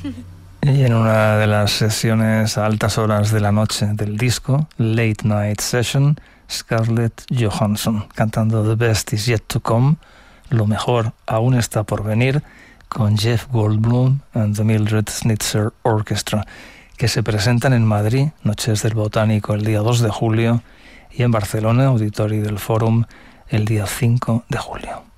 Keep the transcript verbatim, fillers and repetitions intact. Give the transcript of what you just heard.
Y en una de las sesiones a altas horas de la noche del disco, Late Night Session, Scarlett Johansson cantando The Best Is Yet To Come, lo mejor aún está por venir, con Jeff Goldblum and the Mildred Snitzer Orchestra, que se presentan en Madrid, Noches del Botánico, el día dos de julio, y en Barcelona, Auditori del Fòrum, el día cinco de julio.